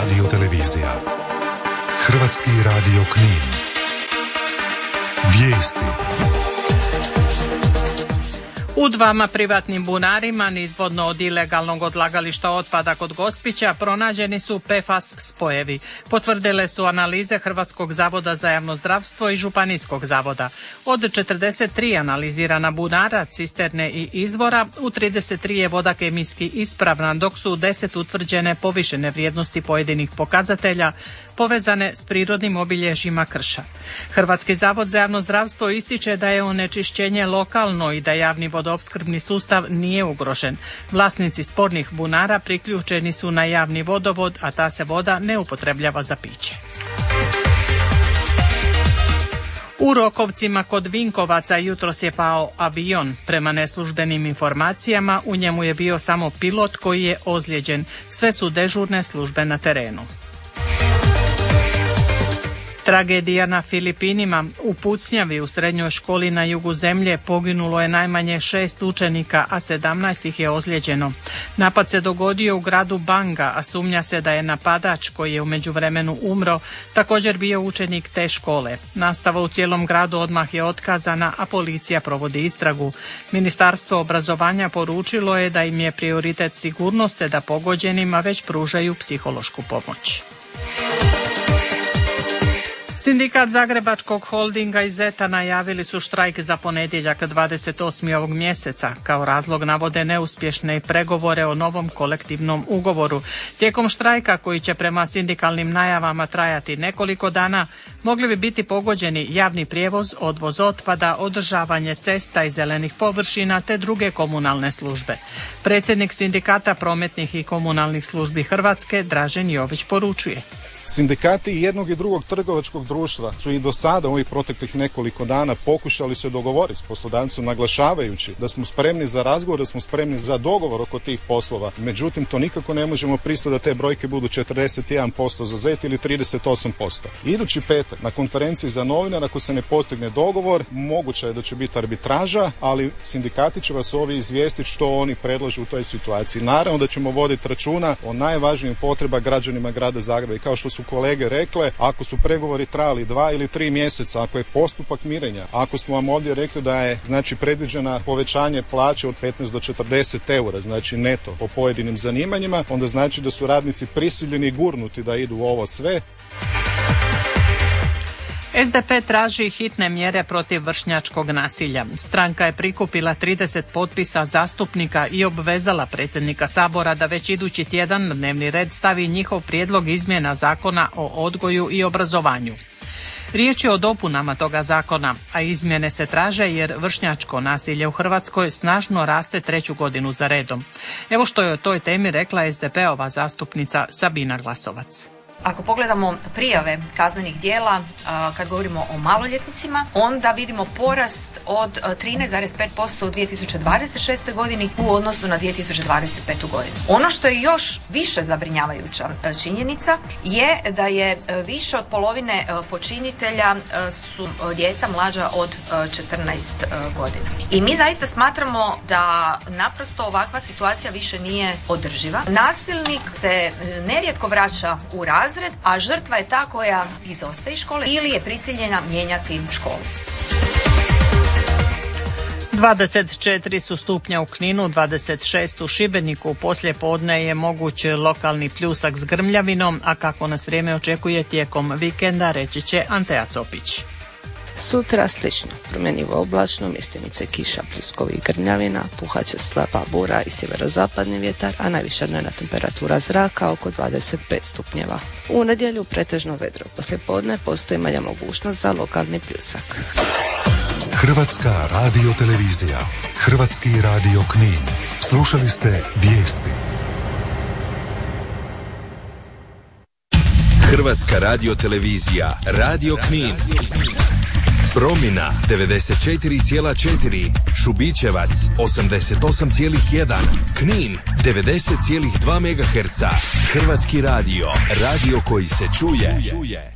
radiotelevizija. Hrvatski radio Knin. Vijesti. U dvama privatnim bunarima nizvodno od ilegalnog odlagališta otpada kod Gospića pronađeni su PFAS spojevi. Potvrdile su analize Hrvatskog zavoda za javno zdravstvo i Županijskog zavoda. Od 43 analizirana bunara, cisterne i izvora, u 33 je voda kemijski ispravna, dok su u 10 utvrđene povišene vrijednosti pojedinih pokazatelja povezane s prirodnim obilježjima krša. Hrvatski zavod za javno zdravstvo ističe da je onečišćenje lokalno i da javni vodoopskrbni sustav nije ugrožen. Vlasnici spornih bunara priključeni su na javni vodovod, a ta se voda ne upotrebljava za piće. U Rokovcima kod Vinkovaca jutros je pao avion. Prema neslužbenim informacijama u njemu je bio samo pilot koji je ozlijeđen. Sve su dežurne službe na terenu. Tragedija na Filipinima. U pucnjavi u srednjoj školi na jugu zemlje poginulo je najmanje 6 učenika, a 17 ih je ozlijeđeno. Napad se dogodio u gradu Banga, a sumnja se da je napadač, koji je u međuvremenu umro, također bio učenik te škole. Nastava u cijelom gradu odmah je otkazana, a policija provodi istragu. Ministarstvo obrazovanja poručilo je da im je prioritet sigurnost te da pogođenima već pružaju psihološku pomoć. Sindikat Zagrebačkog holdinga i Zeta najavili su štrajk za ponedjeljak 28. ovog mjeseca. Kao razlog navode neuspješne pregovore o novom kolektivnom ugovoru. Tijekom štrajka, koji će prema sindikalnim najavama trajati nekoliko dana, mogli bi biti pogođeni javni prijevoz, odvoz otpada, održavanje cesta i zelenih površina te druge komunalne službe. Predsjednik Sindikata prometnih i komunalnih službi Hrvatske, Dražen Jović, poručuje: Sindikati jednog i drugog trgovačkog društva su i do sada u ovih proteklih nekoliko dana pokušali se dogovoriti s poslodavcem, naglašavajući da smo spremni za razgovor, da smo spremni za dogovor oko tih poslova. Međutim, to nikako ne možemo pristati da te brojke budu 41% za Zet ili 38%. Idući petak na konferenciji za novinare, ako se ne postigne dogovor, moguće je da će biti arbitraža, ali sindikati će vas ovdje izvijestiti što oni predlažu u toj situaciji. Naravno da ćemo voditi računa o najvažnijim potreba građanima grada Zagreba i kao što su kolege rekle, ako su pregovori trajali 2 ili 3 mjeseca, ako je postupak mirenja, ako smo vam ovdje rekli da je predviđena povećanje plaće od 15 do 40 eura, neto po pojedinim zanimanjima, onda znači da su radnici prisiljeni gurnuti da idu u ovo sve. SDP traži hitne mjere protiv vršnjačkog nasilja. Stranka je prikupila 30 potpisa zastupnika i obvezala predsjednika Sabora da već idući tjedan na dnevni red stavi njihov prijedlog izmjena Zakona o odgoju i obrazovanju. Riječ je o dopunama toga zakona, a izmjene se traže jer vršnjačko nasilje u Hrvatskoj snažno raste 3. godinu za redom. Evo što je o toj temi rekla SDP-ova zastupnica Sabina Glasovac. Ako pogledamo prijave kaznenih djela, kad govorimo o maloljetnicima, onda vidimo porast od 13,5% u 2026. godini u odnosu na 2025. godinu. Ono što je još više zabrinjavajuća činjenica je da je više od polovine počinitelja su djeca mlađa od 14 godina. I mi zaista smatramo da naprosto ovakva situacija više nije održiva. Nasilnik se nerijetko vraća u razred, a žrtva je ta koja izostaje iz škole ili je prisiljena mijenjati školu. 24 su stupnja u Kninu, 26 u Šibeniku. Poslije podne je moguć lokalni pljusak s grmljavinom, a kako nas vrijeme očekuje tijekom vikenda, reći će Antea Copić. Sutra slično, promjenjivo oblačno, mjestimice kiša, pljuskovi i grmljavina, puhaće slaba bura i sjeverozapadni vjetar, a najviša dnevna temperatura zraka oko 25 stupnjeva. U nedjelju pretežno vedro, poslije podne postoji manja mogućnost za lokalni pljusak. Hrvatska radiotelevizija, Hrvatski radio Knin. Slušali ste vijesti. Hrvatska radiotelevizija, Radio Knin. Promjena 94,4, Šubićevac 88,1, Knin 90,2 MHz. Hrvatski radio, radio koji se čuje.